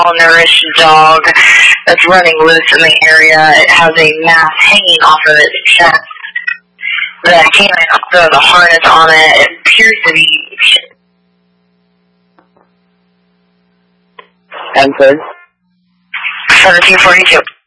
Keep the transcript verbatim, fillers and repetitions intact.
malnourished dog that's running loose in the area. It has a mask hanging off of its chest. The canine also has a harness on it. It appears to be... Enter. seventeen forty-two.